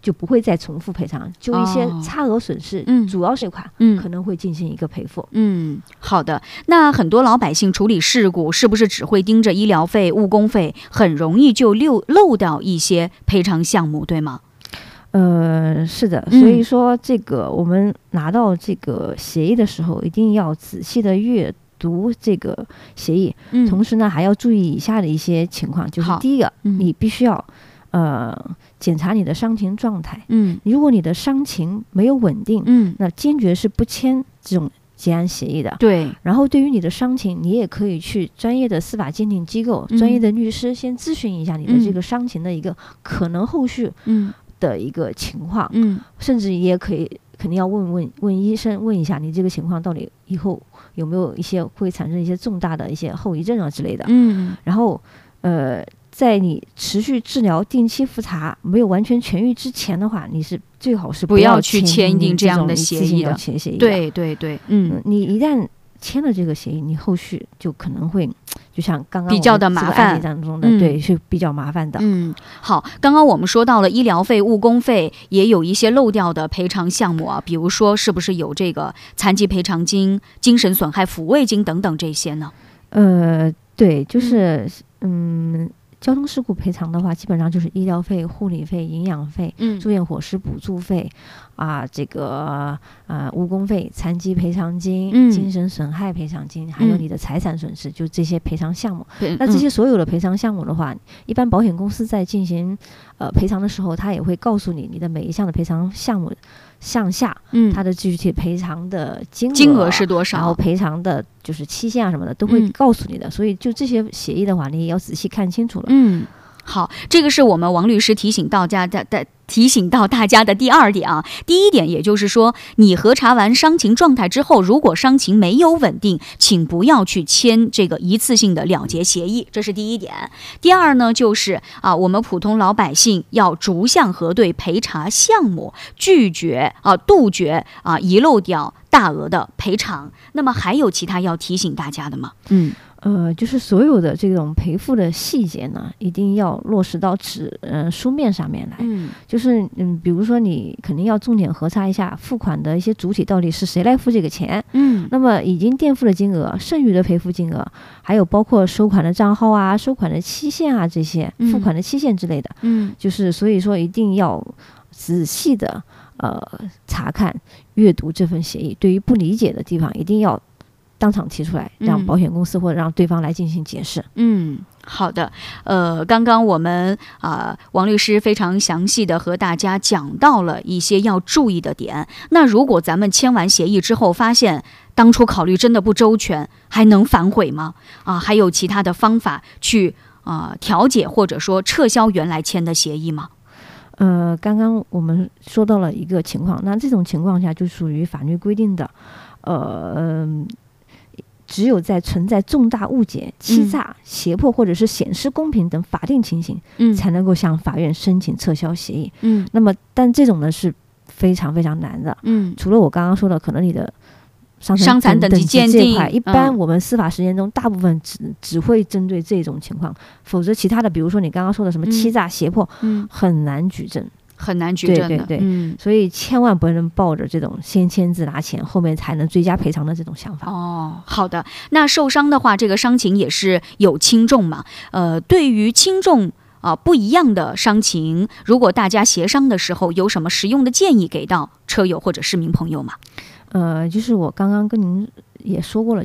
就不会再重复赔偿，就一些差额损失，主要是款可能会进行一个赔付。 好的。那很多老百姓处理事故是不是只会盯着医疗费、误工费，很容易就漏掉一些赔偿项目，对吗？ 是的，所以说这个我们拿到这个协议的时候，一定要仔细的阅读这个协议，同时呢还要注意以下的一些情况，就是第一个，你必须要检查你的伤情状态。如果你的伤情没有稳定，那坚决是不签这种结案协议的。 对。 然后对于你的伤情，你也可以去专业的司法鉴定机构、专业的律师先咨询一下你的这个伤情的一个可能后续的一个情况，甚至也可以肯定要问医生，问一下你这个情况到底以后有没有一些会产生一些重大的一些后遗症啊之类的。然后在你持续治疗、定期复查没有完全痊愈之前的话，你是最好是不要去签订这样的协议的。对对对， 你一旦签了这个协议，你后续就可能会就像刚刚比较的麻烦当中的，对，是比较麻烦的。 好，刚刚我们说到了医疗费、误工费，也有一些漏掉的赔偿项目啊，比如说是不是有这个残疾赔偿金、精神损害抚慰金等等这些呢？ 对，就是交通事故赔偿的话，基本上就是医疗费、护理费、营养费、住院伙食补助费这个误工费、残疾赔偿金、精神损害赔偿金，还有你的财产损失，就这些赔偿项目。那这些所有的赔偿项目的话，一般保险公司在进行赔偿的时候，他也会告诉你的每一项的赔偿项目项下，它的具体赔偿的金额是多少，然后赔偿的就是期限什么的都会告诉你的。所以就这些协议的话，你也要仔细看清楚了。 好，这个是我们王律师提醒到大家的第二点啊。第一点，也就是说，你核查完伤情状态之后，如果伤情没有稳定，请不要去签这个一次性的了结协议，这是第一点。第二呢，就是我们普通老百姓要逐项核对赔偿项目，杜绝遗漏掉大额的赔偿。那么还有其他要提醒大家的吗？ 就是所有的这种赔付的细节呢，一定要落实到书面上面来。就是比如说你肯定要重点核查一下付款的一些主体到底是谁来付这个钱。那么已经垫付的金额、剩余的赔付金额，还有包括收款的账号啊、收款的期限啊这些，付款的期限之类的。就是所以说一定要仔细的查看、阅读这份协议，对于不理解的地方一定要当场提出来，让保险公司或者让对方来进行解释。 好的。刚刚我们王律师非常详细的和大家讲到了一些要注意的点。那如果咱们签完协议之后发现当初考虑真的不周全，还能反悔吗？还有其他的方法去调解或者说撤销原来签的协议吗？ 刚刚我们说到了一个情况，那这种情况下就属于法律规定的只有在存在重大误解、欺诈、胁迫或者是显失公平等法定情形，才能够向法院申请撤销协议。那么但这种呢是非常非常难的。除了我刚刚说的可能你的伤残等级鉴定一般我们司法实践中大部分只会针对这种情况，否则其他的比如说你刚刚说的什么欺诈、胁迫，很难举证。对，所以千万不能抱着这种先签字拿钱，后面才能追加赔偿的这种想法。 好的。那受伤的话，这个伤情也是有轻重嘛？对于轻重不一样的伤情，如果大家协商的时候，有什么实用的建议给到车友或者市民朋友吗？ 就是我刚刚跟您也说过了，